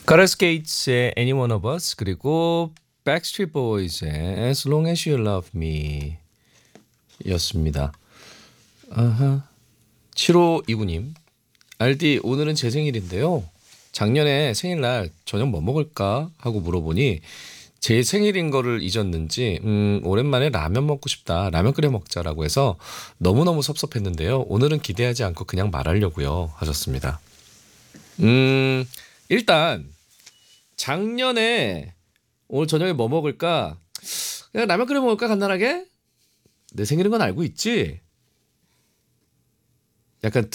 가레스 게이츠의 Any One of Us 그리고 Backstreet Boys의 As Long as You Love Me 였습니다. 아하. 7529님 알디 오늘은 제 생일인데요. 작년에 생일날 저녁 뭐 먹을까 하고 물어보니 제 생일인 거를 잊었는지 오랜만에 라면 먹고 싶다. 라면 끓여 먹자라고 해서 너무너무 섭섭했는데요. 오늘은 기대하지 않고 그냥 말하려고요 하셨습니다. 일단 작년에 오늘 저녁에 뭐 먹을까? 그냥 라면 끓여 먹을까 간단하게? 내 생일인 건 알고 있지? 약간